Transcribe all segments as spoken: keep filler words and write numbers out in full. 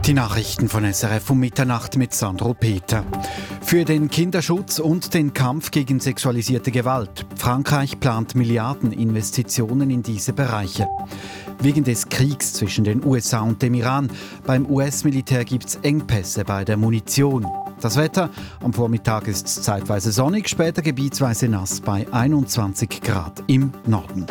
Die Nachrichten von S R F um Mitternacht mit Sandro Peter. Für den Kinderschutz und den Kampf gegen sexualisierte Gewalt. Frankreich plant Milliardeninvestitionen in diese Bereiche. Wegen des Kriegs zwischen den U S A und dem Iran. Beim U S-Militär gibt es Engpässe bei der Munition. Das Wetter: am Vormittag ist es zeitweise sonnig, später gebietsweise nass bei einundzwanzig Grad im Norden.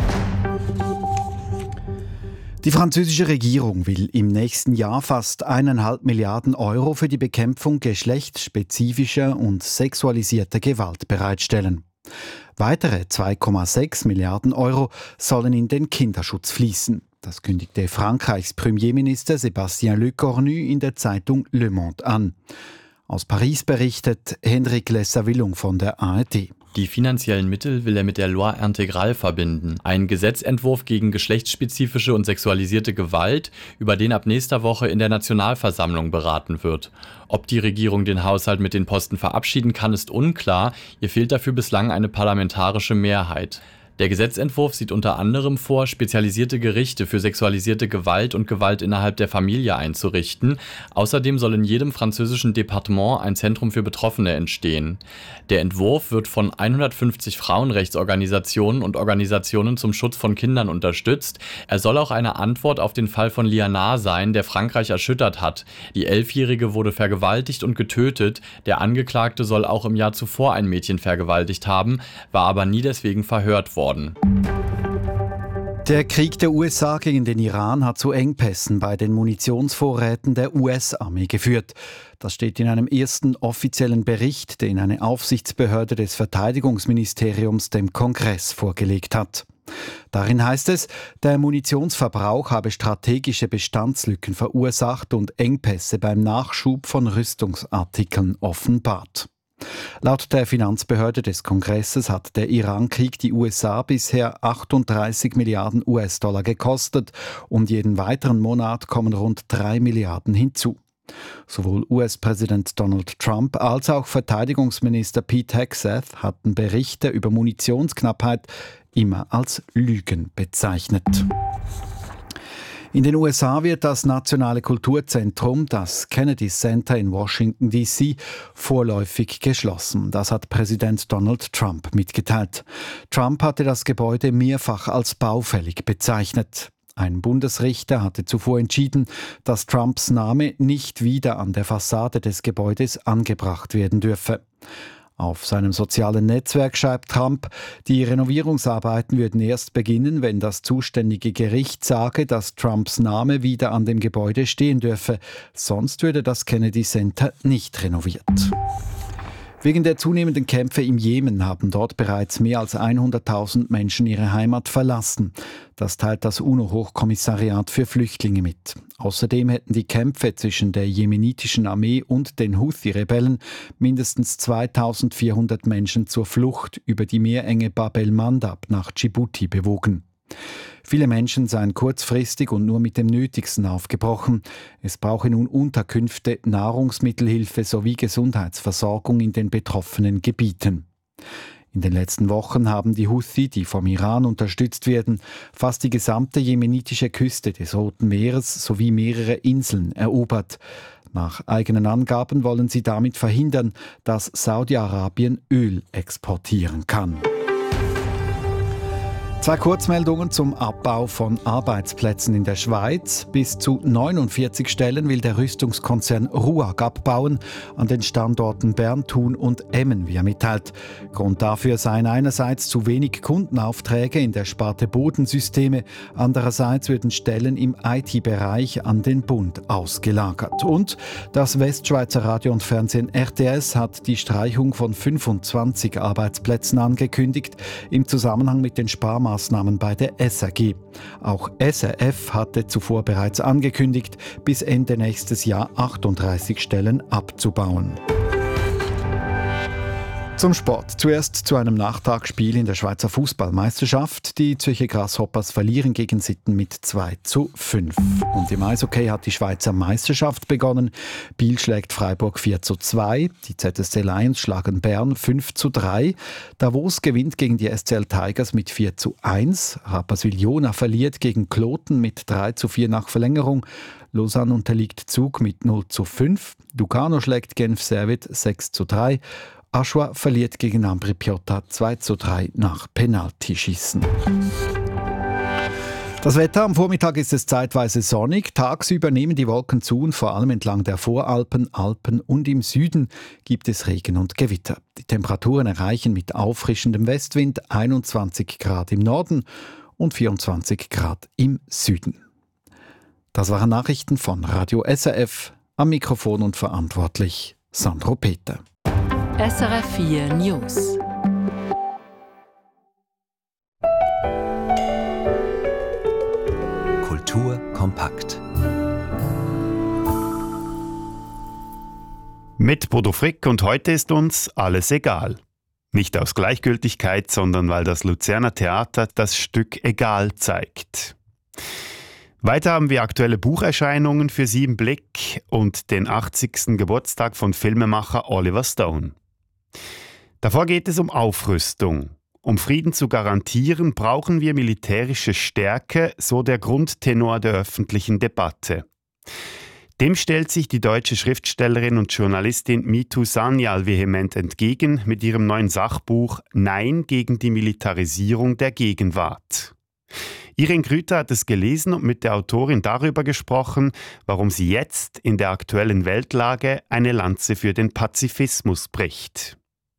Die französische Regierung will im nächsten Jahr fast eineinhalb Milliarden Euro für die Bekämpfung geschlechtsspezifischer und sexualisierter Gewalt bereitstellen. Weitere zwei Komma sechs Milliarden Euro sollen in den Kinderschutz fließen. Das kündigte Frankreichs Premierminister Sébastien Lecornu in der Zeitung Le Monde an. Aus Paris berichtet Henrik Lessavillung von der A R D. Die finanziellen Mittel will er mit der Loi Intégrale verbinden, ein Gesetzentwurf gegen geschlechtsspezifische und sexualisierte Gewalt, über den ab nächster Woche in der Nationalversammlung beraten wird. Ob die Regierung den Haushalt mit den Posten verabschieden kann, ist unklar. Ihr fehlt dafür bislang eine parlamentarische Mehrheit. Der Gesetzentwurf sieht unter anderem vor, spezialisierte Gerichte für sexualisierte Gewalt und Gewalt innerhalb der Familie einzurichten. Außerdem soll in jedem französischen Departement ein Zentrum für Betroffene entstehen. Der Entwurf wird von hundertfünfzig Frauenrechtsorganisationen und Organisationen zum Schutz von Kindern unterstützt. Er soll auch eine Antwort auf den Fall von Liana sein, der Frankreich erschüttert hat. Die Elfjährige wurde vergewaltigt und getötet. Der Angeklagte soll auch im Jahr zuvor ein Mädchen vergewaltigt haben, war aber nie deswegen verhört worden. Der Krieg der U S A gegen den Iran hat zu Engpässen bei den Munitionsvorräten der U S-Armee geführt. Das steht in einem ersten offiziellen Bericht, den eine Aufsichtsbehörde des Verteidigungsministeriums dem Kongress vorgelegt hat. Darin heißt es, der Munitionsverbrauch habe strategische Bestandslücken verursacht und Engpässe beim Nachschub von Rüstungsartikeln offenbart. Laut der Finanzbehörde des Kongresses hat der Iran-Krieg die U S A bisher achtunddreißig Milliarden U S-Dollar gekostet und jeden weiteren Monat kommen rund drei Milliarden hinzu. Sowohl U S-Präsident Donald Trump als auch Verteidigungsminister Pete Hegseth hatten Berichte über Munitionsknappheit immer als Lügen bezeichnet. In den U S A wird das Nationale Kulturzentrum, das Kennedy Center in Washington D C, vorläufig geschlossen. Das hat Präsident Donald Trump mitgeteilt. Trump hatte das Gebäude mehrfach als baufällig bezeichnet. Ein Bundesrichter hatte zuvor entschieden, dass Trumps Name nicht wieder an der Fassade des Gebäudes angebracht werden dürfe. Auf seinem sozialen Netzwerk schreibt Trump, die Renovierungsarbeiten würden erst beginnen, wenn das zuständige Gericht sage, dass Trumps Name wieder an dem Gebäude stehen dürfe. Sonst würde das Kennedy Center nicht renoviert. Wegen der zunehmenden Kämpfe im Jemen haben dort bereits mehr als hunderttausend Menschen ihre Heimat verlassen. Das teilt das UNO-Hochkommissariat für Flüchtlinge mit. Außerdem hätten die Kämpfe zwischen der jemenitischen Armee und den Houthi-Rebellen mindestens zweitausendvierhundert Menschen zur Flucht über die Meerenge Bab el-Mandab nach Djibouti bewogen. Viele Menschen seien kurzfristig und nur mit dem Nötigsten aufgebrochen. Es brauche nun Unterkünfte, Nahrungsmittelhilfe sowie Gesundheitsversorgung in den betroffenen Gebieten. In den letzten Wochen haben die Houthi, die vom Iran unterstützt werden, fast die gesamte jemenitische Küste des Roten Meeres sowie mehrere Inseln erobert. Nach eigenen Angaben wollen sie damit verhindern, dass Saudi-Arabien Öl exportieren kann. Zwei Kurzmeldungen zum Abbau von Arbeitsplätzen in der Schweiz. Bis zu neunundvierzig Stellen will der Rüstungskonzern RUAG abbauen an den Standorten Bern, Thun und Emmen, wie er mitteilt. Grund dafür seien einerseits zu wenig Kundenaufträge in der Sparte Bodensysteme, andererseits würden Stellen im I T-Bereich an den Bund ausgelagert. Und das Westschweizer Radio und Fernsehen R T S hat die Streichung von fünfundzwanzig Arbeitsplätzen angekündigt im Zusammenhang mit den Sparmaßnahmen Maßnahmen bei der S R G. Auch S R F hatte zuvor bereits angekündigt, bis Ende nächstes Jahr achtunddreißig Stellen abzubauen. Zum Sport. Zuerst zu einem Nachtagsspiel in der Schweizer Fußballmeisterschaft. Die Zürcher Grasshoppers verlieren gegen Sitten mit zwei zu fünf. Und im Eishockey hat die Schweizer Meisterschaft begonnen. Biel schlägt Freiburg vier zu zwei. Die Z S C Lions schlagen Bern fünf zu drei. Davos gewinnt gegen die S C L Tigers mit vier zu eins. Rapperswil-Jona verliert gegen Kloten mit drei zu vier nach Verlängerung. Lausanne unterliegt Zug mit null zu fünf. Lugano schlägt Genf Servet sechs zu drei. Aschua verliert gegen Ambri Piotta zwei zu drei nach Penaltyschießen. Das Wetter: Am Vormittag ist es zeitweise sonnig. Tagsüber nehmen die Wolken zu und vor allem entlang der Voralpen, Alpen und im Süden gibt es Regen und Gewitter. Die Temperaturen erreichen mit auffrischendem Westwind einundzwanzig Grad im Norden und vierundzwanzig Grad im Süden. Das waren Nachrichten von Radio S R F. Am Mikrofon und verantwortlich Sandro Peter. S R F vier News. Kultur kompakt. Mit Bodo Frick und heute ist uns alles egal. Nicht aus Gleichgültigkeit, sondern weil das Luzerner Theater das Stück Egal zeigt. Weiter haben wir aktuelle Bucherscheinungen für Sie im Blick und den achtzigsten Geburtstag von Filmemacher Oliver Stone. Davor geht es um Aufrüstung. Um Frieden zu garantieren, brauchen wir militärische Stärke, so der Grundtenor der öffentlichen Debatte. Dem stellt sich die deutsche Schriftstellerin und Journalistin Mitu Sanyal vehement entgegen mit ihrem neuen Sachbuch Nein gegen die Militarisierung der Gegenwart. Irene Grüter hat es gelesen und mit der Autorin darüber gesprochen, warum sie jetzt in der aktuellen Weltlage eine Lanze für den Pazifismus bricht.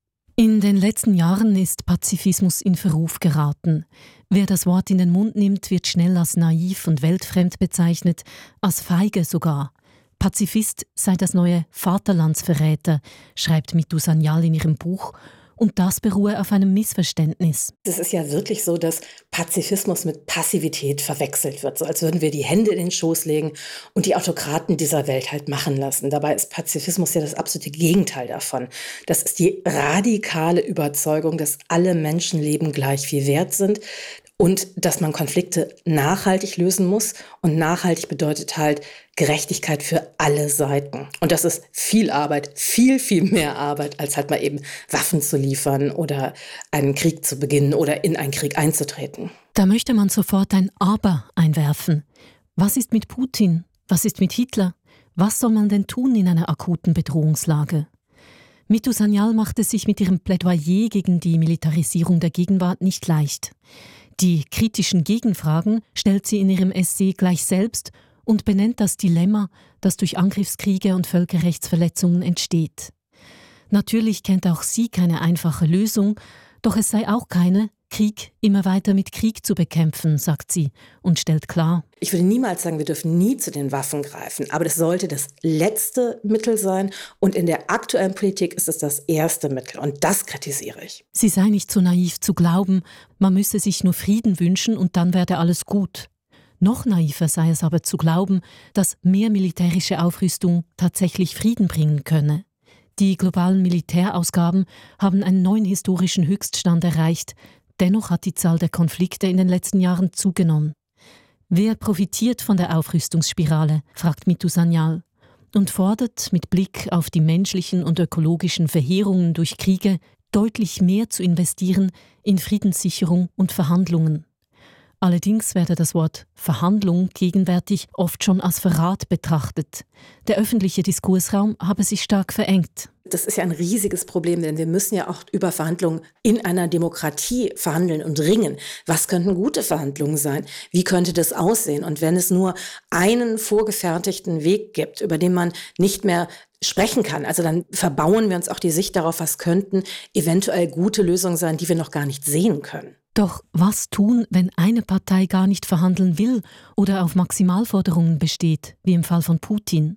In den letzten Jahren ist Pazifismus in Verruf geraten. Wer das Wort in den Mund nimmt, wird schnell als naiv und weltfremd bezeichnet, als feige sogar. Pazifist sei das neue Vaterlandsverräter, schreibt Mitu Sanyal in ihrem Buch. Und das beruhe auf einem Missverständnis. Es ist ja wirklich so, dass Pazifismus mit Passivität verwechselt wird. So als würden wir die Hände in den Schoß legen und die Autokraten dieser Welt halt machen lassen. Dabei ist Pazifismus ja das absolute Gegenteil davon. Das ist die radikale Überzeugung, dass alle Menschenleben gleich viel wert sind und dass man Konflikte nachhaltig lösen muss. Und nachhaltig bedeutet halt Gerechtigkeit für alle Seiten. Und das ist viel Arbeit, viel, viel mehr Arbeit, als halt mal eben Waffen zu liefern oder einen Krieg zu beginnen oder in einen Krieg einzutreten. Da möchte man sofort ein Aber einwerfen. Was ist mit Putin? Was ist mit Hitler? Was soll man denn tun in einer akuten Bedrohungslage? Mitu Sanyal macht es sich mit ihrem Plädoyer gegen die Militarisierung der Gegenwart nicht leicht. Die kritischen Gegenfragen stellt sie in ihrem Essay gleich selbst und benennt das Dilemma, das durch Angriffskriege und Völkerrechtsverletzungen entsteht. Natürlich kennt auch sie keine einfache Lösung, doch es sei auch keine, Krieg immer weiter mit Krieg zu bekämpfen, sagt sie und stellt klar: Ich würde niemals sagen, wir dürfen nie zu den Waffen greifen, aber das sollte das letzte Mittel sein und in der aktuellen Politik ist es das erste Mittel und das kritisiere ich. Sie sei nicht so naiv zu glauben, man müsse sich nur Frieden wünschen und dann werde alles gut. Noch naiver sei es aber zu glauben, dass mehr militärische Aufrüstung tatsächlich Frieden bringen könne. Die globalen Militärausgaben haben einen neuen historischen Höchststand erreicht. Dennoch hat die Zahl der Konflikte in den letzten Jahren zugenommen. Wer profitiert von der Aufrüstungsspirale, fragt Mitu Sanyal und fordert mit Blick auf die menschlichen und ökologischen Verheerungen durch Kriege deutlich mehr zu investieren in Friedenssicherung und Verhandlungen. Allerdings werde das Wort Verhandlung gegenwärtig oft schon als Verrat betrachtet. Der öffentliche Diskursraum habe sich stark verengt. Das ist ja ein riesiges Problem, denn wir müssen ja auch über Verhandlungen in einer Demokratie verhandeln und ringen. Was könnten gute Verhandlungen sein? Wie könnte das aussehen? Und wenn es nur einen vorgefertigten Weg gibt, über den man nicht mehr sprechen kann, also dann verbauen wir uns auch die Sicht darauf, was könnten eventuell gute Lösungen sein, die wir noch gar nicht sehen können. Doch was tun, wenn eine Partei gar nicht verhandeln will oder auf Maximalforderungen besteht, wie im Fall von Putin?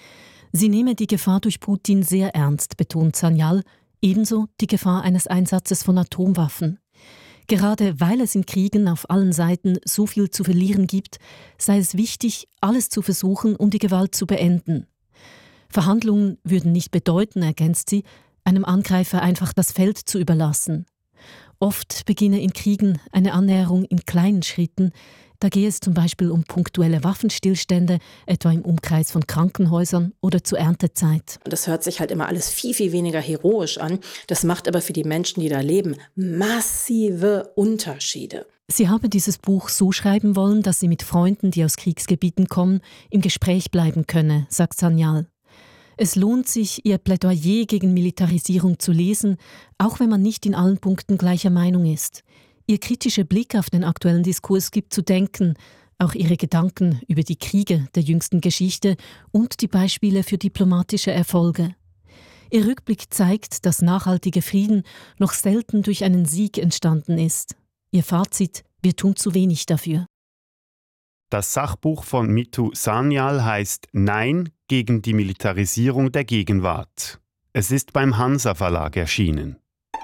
Sie nehme die Gefahr durch Putin sehr ernst, betont Sanyal, ebenso die Gefahr eines Einsatzes von Atomwaffen. Gerade weil es in Kriegen auf allen Seiten so viel zu verlieren gibt, sei es wichtig, alles zu versuchen, um die Gewalt zu beenden. Verhandlungen würden nicht bedeuten, ergänzt sie, einem Angreifer einfach das Feld zu überlassen. Oft beginne in Kriegen eine Annäherung in kleinen Schritten. Da gehe es zum Beispiel um punktuelle Waffenstillstände, etwa im Umkreis von Krankenhäusern oder zur Erntezeit. Das hört sich halt immer alles viel, viel weniger heroisch an. Das macht aber für die Menschen, die da leben, massive Unterschiede. Sie habe dieses Buch so schreiben wollen, dass sie mit Freunden, die aus Kriegsgebieten kommen, im Gespräch bleiben könne, sagt Sanyal. Es lohnt sich, ihr Plädoyer gegen Militarisierung zu lesen, auch wenn man nicht in allen Punkten gleicher Meinung ist. Ihr kritischer Blick auf den aktuellen Diskurs gibt zu denken, auch ihre Gedanken über die Kriege der jüngsten Geschichte und die Beispiele für diplomatische Erfolge. Ihr Rückblick zeigt, dass nachhaltiger Frieden noch selten durch einen Sieg entstanden ist. Ihr Fazit: Wir tun zu wenig dafür. Das Sachbuch von Mitu Sanyal heißt Nein gegen die Militarisierung der Gegenwart. Es ist beim Hansa Verlag erschienen.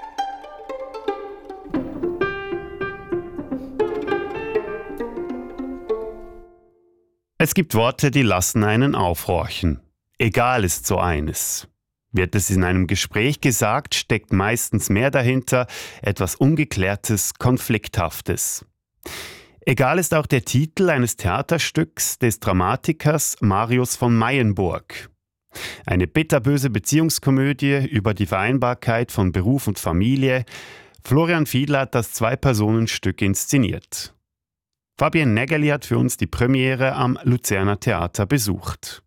Es gibt Worte, die lassen einen aufhorchen. Egal ist so eines. Wird es in einem Gespräch gesagt, steckt meistens mehr dahinter, etwas Ungeklärtes, Konflikthaftes. Egal ist auch der Titel eines Theaterstücks des Dramatikers Marius von Mayenburg. Eine bitterböse Beziehungskomödie über die Vereinbarkeit von Beruf und Familie. Florian Fiedler hat das Zwei-Personen-Stück inszeniert. Fabienne Nägeli hat für uns die Premiere am Luzerner Theater besucht.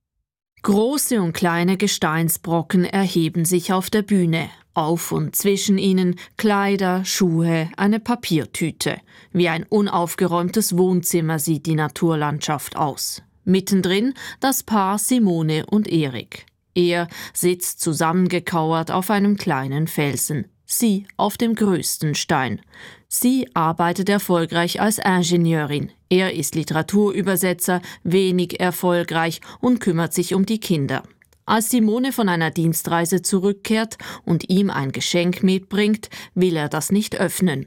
Große und kleine Gesteinsbrocken erheben sich auf der Bühne. Auf und zwischen ihnen Kleider, Schuhe, eine Papiertüte. Wie ein unaufgeräumtes Wohnzimmer sieht die Naturlandschaft aus. Mittendrin das Paar Simone und Erik. Er sitzt zusammengekauert auf einem kleinen Felsen. Sie auf dem größten Stein. Sie arbeitet erfolgreich als Ingenieurin. Er ist Literaturübersetzer, wenig erfolgreich und kümmert sich um die Kinder. Als Simone von einer Dienstreise zurückkehrt und ihm ein Geschenk mitbringt, will er das nicht öffnen.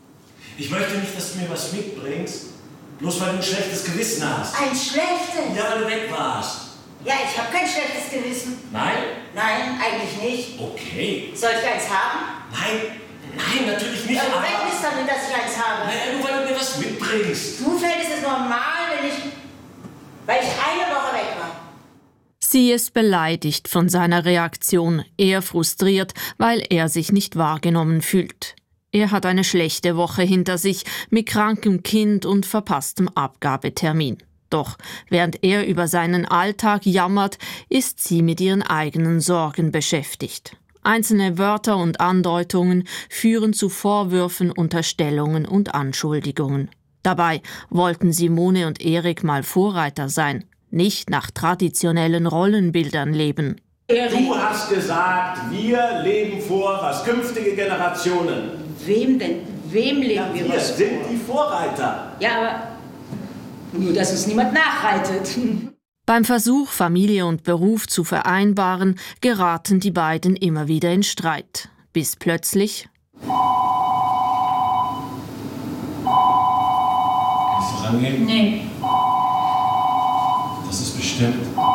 Ich möchte nicht, dass du mir was mitbringst, bloß weil du ein schlechtes Gewissen hast. Ein schlechtes? Ja, weil du weg warst. Ja, ich habe kein schlechtes Gewissen. Nein? Nein, eigentlich nicht. Okay. Soll ich eins haben? Nein, nein, natürlich nicht. Ja, du aber rechnest damit, dass ich eins habe. naja, nur weil du mir was mitbringst. Zufällig ist es normal, wenn ich, weil ich eine Woche weg war. Sie ist beleidigt von seiner Reaktion, er frustriert, weil er sich nicht wahrgenommen fühlt. Er hat eine schlechte Woche hinter sich mit krankem Kind und verpasstem Abgabetermin. Doch während er über seinen Alltag jammert, ist sie mit ihren eigenen Sorgen beschäftigt. Einzelne Wörter und Andeutungen führen zu Vorwürfen, Unterstellungen und Anschuldigungen. Dabei wollten Simone und Erik mal Vorreiter sein, nicht nach traditionellen Rollenbildern leben. Du hast gesagt, wir leben vor, was künftige Generationen. Wem denn? Wem leben Ja, wir wir was sind vor? die Vorreiter. Ja, aber nur, dass uns niemand nachreitet. Beim Versuch, Familie und Beruf zu vereinbaren, geraten die beiden immer wieder in Streit. Bis plötzlich... Kannst du rangehen? Nee. Das ist bestimmt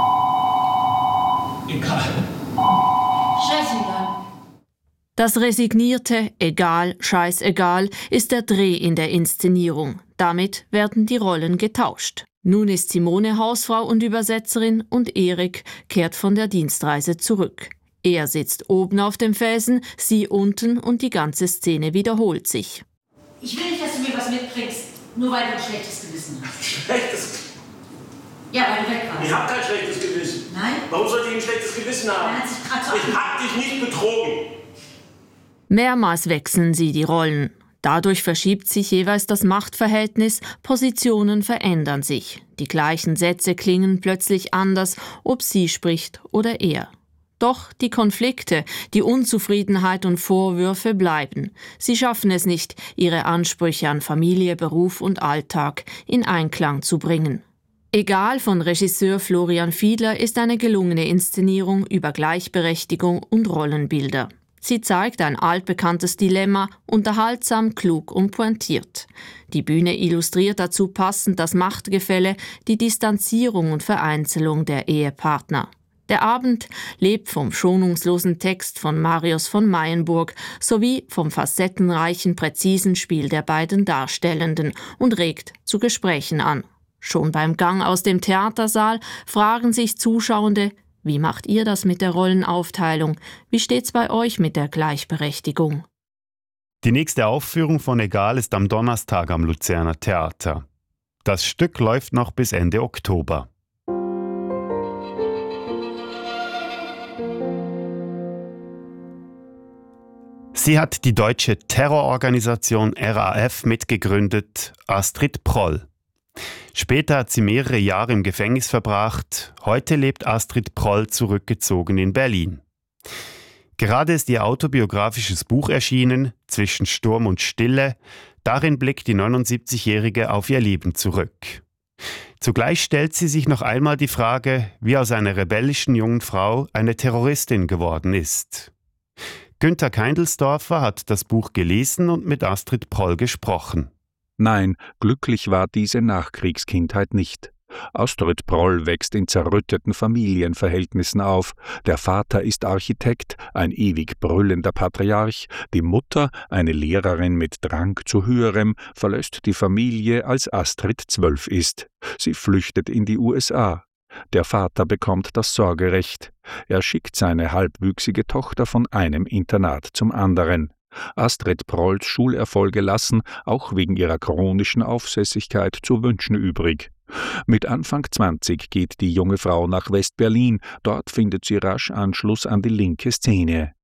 egal. Scheißegal. Das resignierte Egal, scheißegal ist der Dreh in der Inszenierung. Damit werden die Rollen getauscht. Nun ist Simone Hausfrau und Übersetzerin und Erik kehrt von der Dienstreise zurück. Er sitzt oben auf dem Felsen, sie unten und die ganze Szene wiederholt sich. Ich will nicht, dass du mir was mitbringst, nur weil du ein schlechtes Gewissen hast. Schlechtes. Ja, weil du weg warst. Ich hab kein schlechtes Gewissen. Nein? Warum sollte ich ein schlechtes Gewissen haben? Er hat sich grad so Ich hab dich nicht betrogen. Mehrmals wechseln sie die Rollen. Dadurch verschiebt sich jeweils das Machtverhältnis, Positionen verändern sich. Die gleichen Sätze klingen plötzlich anders, ob sie spricht oder er. Doch die Konflikte, die Unzufriedenheit und Vorwürfe bleiben. Sie schaffen es nicht, ihre Ansprüche an Familie, Beruf und Alltag in Einklang zu bringen. Egal von Regisseur Florian Fiedler ist eine gelungene Inszenierung über Gleichberechtigung und Rollenbilder. Sie zeigt ein altbekanntes Dilemma, unterhaltsam, klug und pointiert. Die Bühne illustriert dazu passend das Machtgefälle, die Distanzierung und Vereinzelung der Ehepartner. Der Abend lebt vom schonungslosen Text von Marius von Mayenburg sowie vom facettenreichen, präzisen Spiel der beiden Darstellenden und regt zu Gesprächen an. Schon beim Gang aus dem Theatersaal fragen sich Zuschauende: Wie macht ihr das mit der Rollenaufteilung? Wie steht's bei euch mit der Gleichberechtigung? Die nächste Aufführung von Egal ist am Donnerstag am Luzerner Theater. Das Stück läuft noch bis Ende Oktober. Sie hat die deutsche Terrororganisation R A F mitgegründet, Astrid Proll. Später hat sie mehrere Jahre im Gefängnis verbracht. Heute lebt Astrid Proll zurückgezogen in Berlin. Gerade ist ihr autobiografisches Buch erschienen, Zwischen Sturm und Stille. Darin blickt die neunundsiebzigjährige auf ihr Leben zurück. Zugleich stellt sie sich noch einmal die Frage, wie aus einer rebellischen jungen Frau eine Terroristin geworden ist. Günther Keindelsdorfer hat das Buch gelesen und mit Astrid Proll gesprochen. Nein, glücklich war diese Nachkriegskindheit nicht. Astrid Proll wächst in zerrütteten Familienverhältnissen auf. Der Vater ist Architekt, ein ewig brüllender Patriarch. Die Mutter, eine Lehrerin mit Drang zu Höherem, verlässt die Familie, als Astrid zwölf ist. Sie flüchtet in die U S A. Der Vater bekommt das Sorgerecht. Er schickt seine halbwüchsige Tochter von einem Internat zum anderen. Astrid Prolls Schulerfolge lassen, auch wegen ihrer chronischen Aufsässigkeit, zu wünschen übrig. Mit Anfang zwanzig geht die junge Frau nach West-Berlin. Dort findet sie rasch Anschluss an die linke Szene.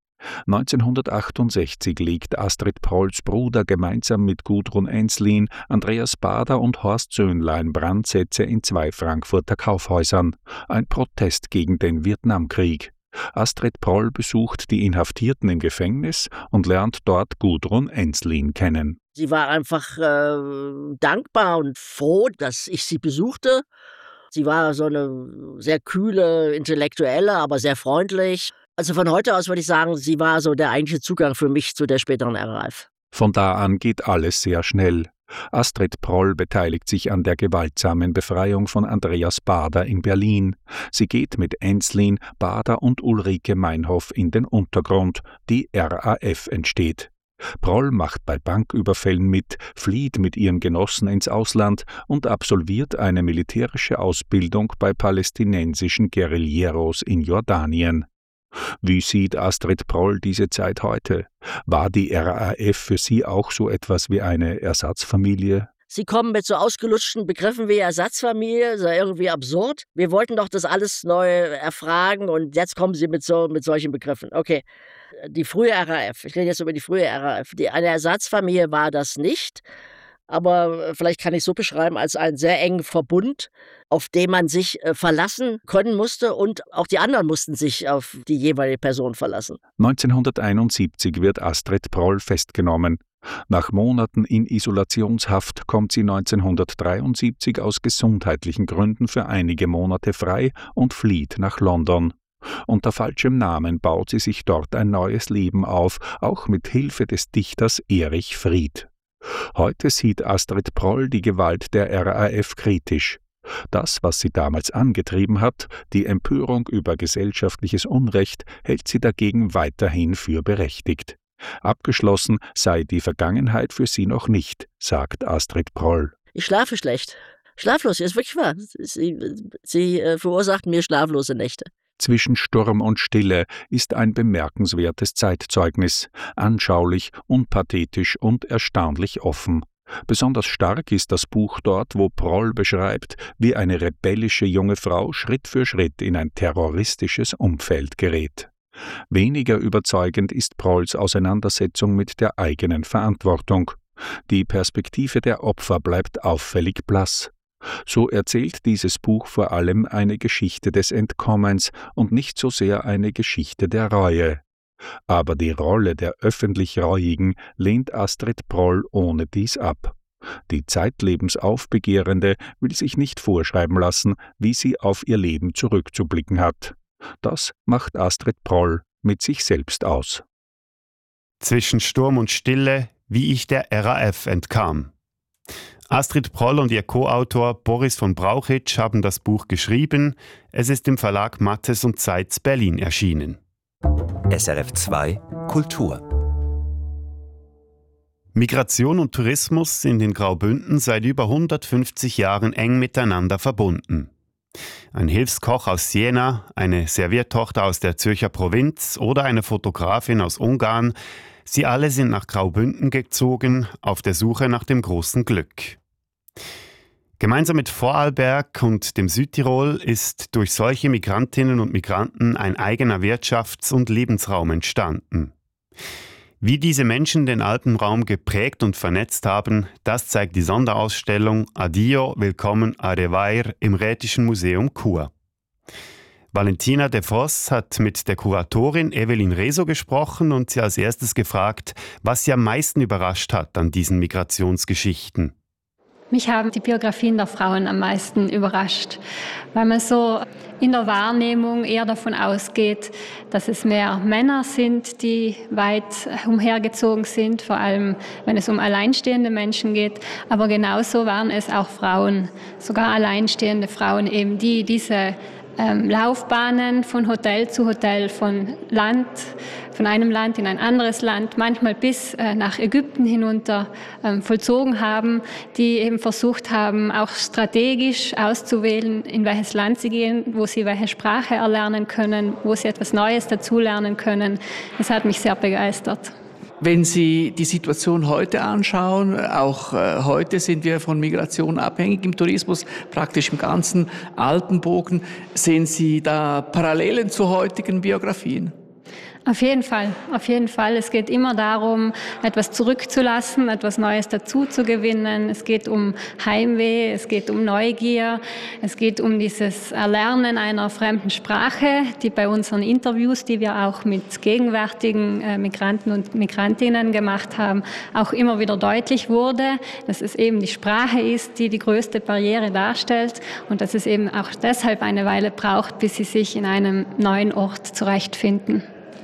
neunzehnhundertachtundsechzig legt Astrid Prolls Bruder gemeinsam mit Gudrun Ensslin, Andreas Baader und Horst Söhnlein Brandsätze in zwei Frankfurter Kaufhäusern. Ein Protest gegen den Vietnamkrieg. Astrid Proll besucht die Inhaftierten im Gefängnis und lernt dort Gudrun Ensslin kennen. Sie war einfach äh, dankbar und froh, dass ich sie besuchte. Sie war so eine sehr kühle, intellektuelle, aber sehr freundlich. Also von heute aus würde ich sagen, sie war so der eigentliche Zugang für mich zu der späteren R A F. Von da an geht alles sehr schnell. Astrid Proll beteiligt sich an der gewaltsamen Befreiung von Andreas Baader in Berlin. Sie geht mit Ensslin, Baader und Ulrike Meinhof in den Untergrund. Die R A F entsteht. Proll macht bei Banküberfällen mit, flieht mit ihren Genossen ins Ausland und absolviert eine militärische Ausbildung bei palästinensischen Guerilleros in Jordanien. Wie sieht Astrid Proll diese Zeit heute? War die R A F für sie auch so etwas wie eine Ersatzfamilie? Sie kommen mit so ausgelutschten Begriffen wie Ersatzfamilie, das ist ja irgendwie absurd. Wir wollten doch das alles neu erfragen und jetzt kommen Sie mit, so, mit solchen Begriffen. Okay, die frühe R A F, ich rede jetzt über die frühe R A F, die, eine Ersatzfamilie war das nicht, aber vielleicht kann ich es so beschreiben als einen sehr engen Verbund, auf den man sich verlassen können musste und auch die anderen mussten sich auf die jeweilige Person verlassen. neunzehnhunderteinundsiebzig wird Astrid Proll festgenommen. Nach Monaten in Isolationshaft kommt sie neunzehnhundertdreiundsiebzig aus gesundheitlichen Gründen für einige Monate frei und flieht nach London. Unter falschem Namen baut sie sich dort ein neues Leben auf, auch mit Hilfe des Dichters Erich Fried. Heute sieht Astrid Proll die Gewalt der R A F kritisch. Das, was sie damals angetrieben hat, die Empörung über gesellschaftliches Unrecht, hält sie dagegen weiterhin für berechtigt. Abgeschlossen sei die Vergangenheit für sie noch nicht, sagt Astrid Proll. Ich schlafe schlecht. Schlaflos, ist wirklich wahr. Sie, sie äh, verursacht mir schlaflose Nächte. Zwischen Sturm und Stille ist ein bemerkenswertes Zeitzeugnis, anschaulich, unpathetisch und erstaunlich offen. Besonders stark ist das Buch dort, wo Proll beschreibt, wie eine rebellische junge Frau Schritt für Schritt in ein terroristisches Umfeld gerät. Weniger überzeugend ist Prolls Auseinandersetzung mit der eigenen Verantwortung. Die Perspektive der Opfer bleibt auffällig blass. So erzählt dieses Buch vor allem eine Geschichte des Entkommens und nicht so sehr eine Geschichte der Reue. Aber die Rolle der öffentlich Reuigen lehnt Astrid Proll ohnedies ab. Die zeitlebens Aufbegehrende will sich nicht vorschreiben lassen, wie sie auf ihr Leben zurückzublicken hat. Das macht Astrid Proll mit sich selbst aus. Zwischen Sturm und Stille, wie ich der R A F entkam. Astrid Proll und ihr Co-Autor Boris von Brauchitsch haben das Buch geschrieben. Es ist im Verlag Mattes und Seitz Berlin erschienen. S R F zwei Kultur. Migration und Tourismus sind in Graubünden seit über hundertfünfzig Jahren eng miteinander verbunden. Ein Hilfskoch aus Siena, eine Serviertochter aus der Zürcher Provinz oder eine Fotografin aus Ungarn, sie alle sind nach Graubünden gezogen, auf der Suche nach dem großen Glück. Gemeinsam mit Vorarlberg und dem Südtirol ist durch solche Migrantinnen und Migranten ein eigener Wirtschafts- und Lebensraum entstanden. Wie diese Menschen den Alpenraum geprägt und vernetzt haben, das zeigt die Sonderausstellung Adio, Willkommen a Revair im Rätischen Museum Chur. Valentina de Vos hat mit der Kuratorin Evelyn Reso gesprochen und sie als erstes gefragt, was sie am meisten überrascht hat an diesen Migrationsgeschichten. Mich haben die Biografien der Frauen am meisten überrascht, weil man so in der Wahrnehmung eher davon ausgeht, dass es mehr Männer sind, die weit umhergezogen sind, vor allem wenn es um alleinstehende Menschen geht. Aber genauso waren es auch Frauen, sogar alleinstehende Frauen, eben die diese ähm, Laufbahnen von Hotel zu Hotel, von Land, von einem Land in ein anderes Land, manchmal bis äh, nach Ägypten hinunter ähm, vollzogen haben, die eben versucht haben, auch strategisch auszuwählen, in welches Land sie gehen, wo sie welche Sprache erlernen können, wo sie etwas Neues dazulernen können. Das hat mich sehr begeistert. Wenn Sie die Situation heute anschauen, auch äh, heute sind wir von Migration abhängig im Tourismus, praktisch im ganzen Alpenbogen. Sehen Sie da Parallelen zu heutigen Biografien? Auf jeden Fall, auf jeden Fall. Es geht immer darum, etwas zurückzulassen, etwas Neues dazuzugewinnen. Es geht um Heimweh, es geht um Neugier, es geht um dieses Erlernen einer fremden Sprache, die bei unseren Interviews, die wir auch mit gegenwärtigen äh, Migranten und Migrantinnen gemacht haben, auch immer wieder deutlich wurde, dass es eben die Sprache ist, die die größte Barriere darstellt und dass es eben auch deshalb eine Weile braucht, bis sie sich in einem neuen Ort zurechtfinden.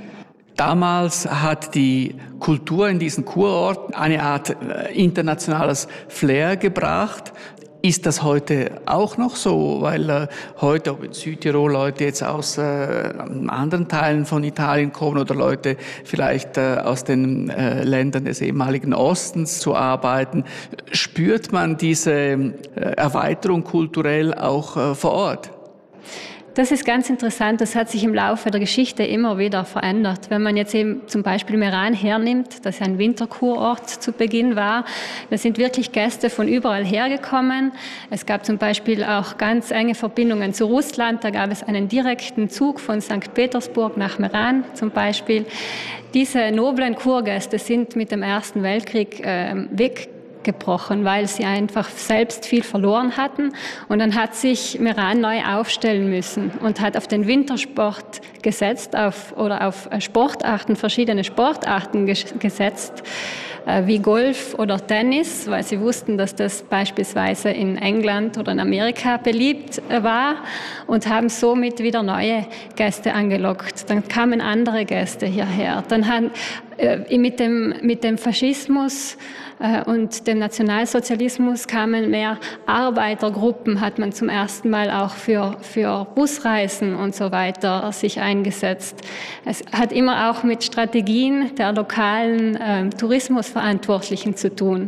Damals hat die Kultur in diesen Kurorten eine Art internationales Flair gebracht. Ist das heute auch noch so? Weil äh, heute, ob in Südtirol Leute jetzt aus äh, anderen Teilen von Italien kommen oder Leute vielleicht äh, aus den äh, Ländern des ehemaligen Ostens zu arbeiten, spürt man diese äh, Erweiterung kulturell auch äh, vor Ort? Das ist ganz interessant. Das hat sich im Laufe der Geschichte immer wieder verändert. Wenn man jetzt eben zum Beispiel Meran hernimmt, das ein Winterkurort zu Beginn war, da sind wirklich Gäste von überall hergekommen. Es gab zum Beispiel auch ganz enge Verbindungen zu Russland. Da gab es einen direkten Zug von Sankt Petersburg nach Meran zum Beispiel. Diese noblen Kurgäste sind mit dem Ersten Weltkrieg äh, weg. gebrochen, weil sie einfach selbst viel verloren hatten. Und dann hat sich Meran neu aufstellen müssen und hat auf den Wintersport gesetzt auf, oder auf Sportarten, verschiedene Sportarten ges- gesetzt, äh, wie Golf oder Tennis, weil sie wussten, dass das beispielsweise in England oder in Amerika beliebt äh, war und haben somit wieder neue Gäste angelockt. Dann kamen andere Gäste hierher. Dann haben äh, mit dem, mit dem Faschismus und dem Nationalsozialismus kamen mehr Arbeitergruppen, hat man zum ersten Mal auch für, für Busreisen und so weiter sich eingesetzt. Es hat immer auch mit Strategien der lokalen äh, Tourismusverantwortlichen zu tun.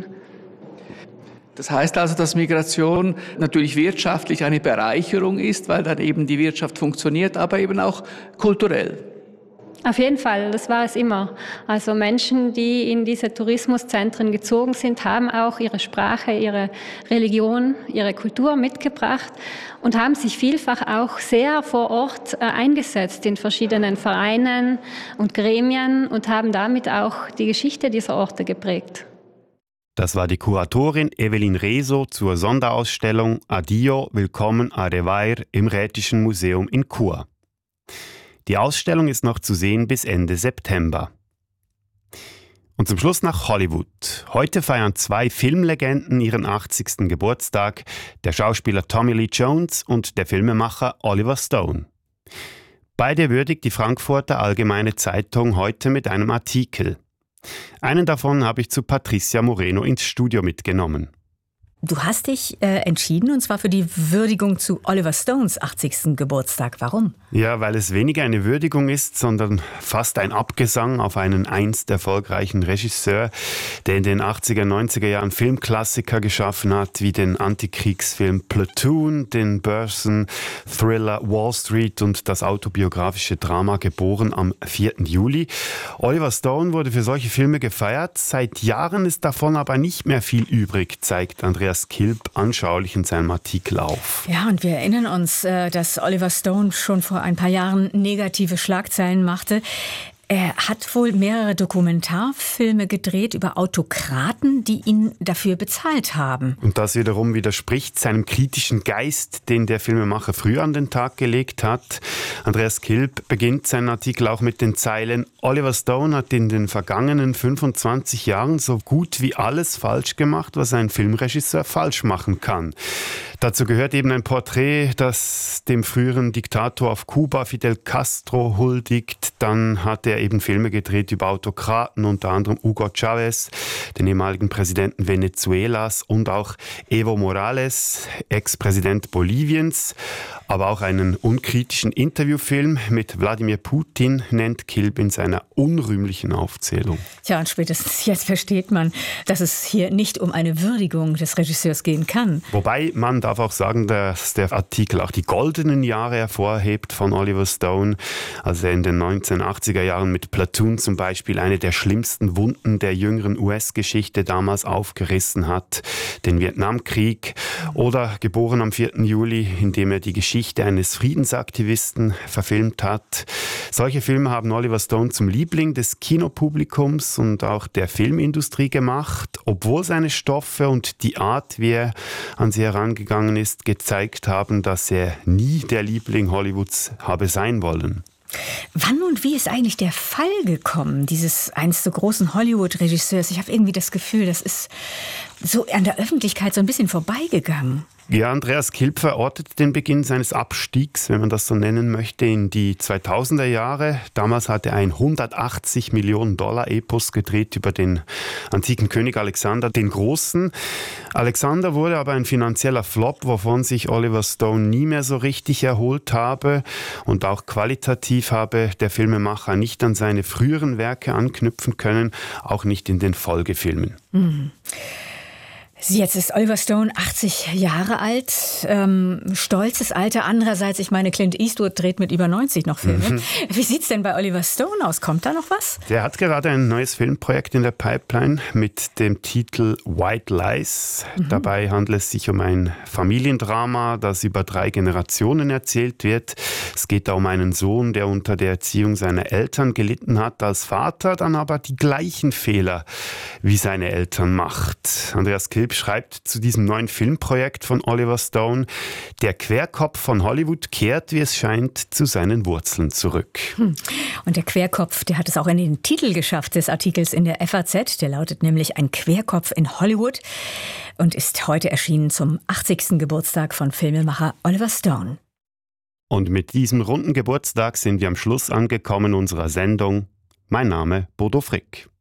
Das heißt also, dass Migration natürlich wirtschaftlich eine Bereicherung ist, weil dann eben die Wirtschaft funktioniert, aber eben auch kulturell. Auf jeden Fall, das war es immer. Also Menschen, die in diese Tourismuszentren gezogen sind, haben auch ihre Sprache, ihre Religion, ihre Kultur mitgebracht und haben sich vielfach auch sehr vor Ort äh, eingesetzt in verschiedenen Vereinen und Gremien und haben damit auch die Geschichte dieser Orte geprägt. Das war die Kuratorin Evelyn Reso zur Sonderausstellung Adio, Willkommen a Revair im Rätischen Museum in Chur. Die Ausstellung ist noch zu sehen bis Ende September. Und zum Schluss nach Hollywood. Heute feiern zwei Filmlegenden ihren achtzigsten Geburtstag, der Schauspieler Tommy Lee Jones und der Filmemacher Oliver Stone. Beide würdigt die Frankfurter Allgemeine Zeitung heute mit einem Artikel. Einen davon habe ich zu Patricia Moreno ins Studio mitgenommen. Du hast dich äh, entschieden, und zwar für die Würdigung zu Oliver Stones achtzigsten Geburtstag. Warum? Ja, weil es weniger eine Würdigung ist, sondern fast ein Abgesang auf einen einst erfolgreichen Regisseur, der in den achtziger, neunziger Jahren Filmklassiker geschaffen hat, wie den Antikriegsfilm Platoon, den Börsen-Thriller Wall Street und das autobiografische Drama Geboren am vierten Juli. Oliver Stone wurde für solche Filme gefeiert. Seit Jahren ist davon aber nicht mehr viel übrig, zeigt Andreas Kilb anschaulich in seinem Artikel auf. Ja, und wir erinnern uns, dass Oliver Stone schon vor ein paar Jahren negative Schlagzeilen machte. Er hat wohl mehrere Dokumentarfilme gedreht über Autokraten, die ihn dafür bezahlt haben. Und das wiederum widerspricht seinem kritischen Geist, den der Filmemacher früher an den Tag gelegt hat. Andreas Kilb beginnt seinen Artikel auch mit den Zeilen: Oliver Stone hat in den vergangenen fünfundzwanzig Jahren so gut wie alles falsch gemacht, was ein Filmregisseur falsch machen kann. Dazu gehört eben ein Porträt, das dem früheren Diktator auf Kuba, Fidel Castro, huldigt. Dann hat er eben Filme gedreht über Autokraten, unter anderem Hugo Chávez, den ehemaligen Präsidenten Venezuelas, und auch Evo Morales, Ex-Präsident Boliviens. Aber auch einen unkritischen Interviewfilm mit Wladimir Putin nennt Kilb in seiner unrühmlichen Aufzählung. Tja, und spätestens jetzt versteht man, dass es hier nicht um eine Würdigung des Regisseurs gehen kann. Wobei man darf auch sagen, dass der Artikel auch die goldenen Jahre hervorhebt von Oliver Stone, als er in den neunzehnhundertachtziger Jahren mit Platoon zum Beispiel eine der schlimmsten Wunden der jüngeren U S-Geschichte damals aufgerissen hat, den Vietnamkrieg, oder Geboren am vierten Juli, in dem er die Geschichte eines Friedensaktivisten verfilmt hat. Solche Filme haben Oliver Stone zum Liebling des Kinopublikums und auch der Filmindustrie gemacht, obwohl seine Stoffe und die Art, wie er an sie herangegangen ist, gezeigt haben, dass er nie der Liebling Hollywoods habe sein wollen. Wann und wie ist eigentlich der Fall gekommen, dieses einst so großen Hollywood-Regisseurs? Ich habe irgendwie das Gefühl, das ist so an der Öffentlichkeit so ein bisschen vorbeigegangen. Ja, Andreas Kilb verortet den Beginn seines Abstiegs, wenn man das so nennen möchte, in die zweitausender Jahre. Damals hatte er ein hundertachtzig Millionen Dollar Epos gedreht über den antiken König Alexander den Großen. Alexander wurde aber ein finanzieller Flop, wovon sich Oliver Stone nie mehr so richtig erholt habe. Und auch qualitativ habe der Filmemacher nicht an seine früheren Werke anknüpfen können, auch nicht in den Folgefilmen. Mhm. Jetzt ist Oliver Stone achtzig Jahre alt, ähm, stolzes Alter. Andererseits, ich meine, Clint Eastwood dreht mit über neunzig noch Filme. Mhm. Wie sieht's denn bei Oliver Stone aus? Kommt da noch was? Der hat gerade ein neues Filmprojekt in der Pipeline mit dem Titel White Lies. Mhm. Dabei handelt es sich um ein Familiendrama, das über drei Generationen erzählt wird. Es geht da um einen Sohn, der unter der Erziehung seiner Eltern gelitten hat als Vater, dann aber die gleichen Fehler wie seine Eltern macht. Andreas Kilb schreibt zu diesem neuen Filmprojekt von Oliver Stone: Der Querkopf von Hollywood kehrt, wie es scheint, zu seinen Wurzeln zurück. Hm. Und der Querkopf, der hat es auch in den Titel geschafft des Artikels in der F A Z. Der lautet nämlich Ein Querkopf in Hollywood und ist heute erschienen zum achtzigsten Geburtstag von Filmemacher Oliver Stone. Und mit diesem runden Geburtstag sind wir am Schluss angekommen unserer Sendung. Mein Name Bodo Frick.